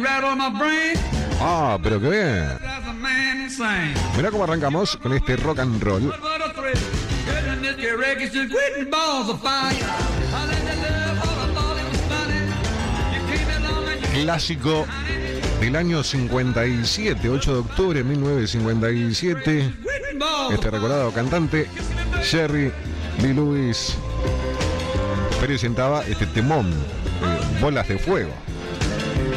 Ah, pero qué bien. Mirá cómo arrancamos con este rock and roll. Clásico del año 57, 8 de octubre de 1957. Este recordado cantante, Jerry Lee Lewis, presentaba este temón, Bolas de Fuego.